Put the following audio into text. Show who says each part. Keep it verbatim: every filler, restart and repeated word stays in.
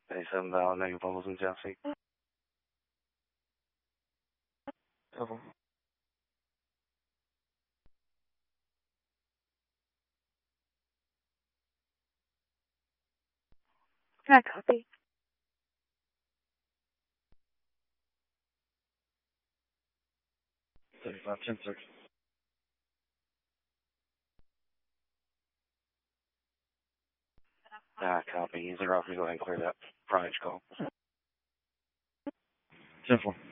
Speaker 1: eighty-seven valid, negative bubbles in Jesse. Double.
Speaker 2: Can I copy?
Speaker 1: thirty-five, ten, six. Ah, copy. Zero off, you go ahead and clear that. Frontage call. ten four.